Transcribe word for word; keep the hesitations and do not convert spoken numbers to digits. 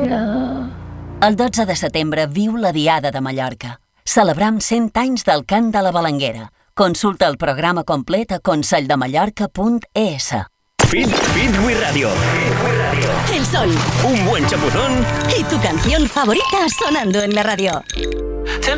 Balanguera. El dotze de setembre viu la Diada de Mallorca. Celebram cent anys del cant de la Balanguera. Consulta el programa complet a conselldemallorca punt es. Fit, Fit Wii Radio. El sol. Un buen chapuzón. Y tu canción favorita sonando en la radio.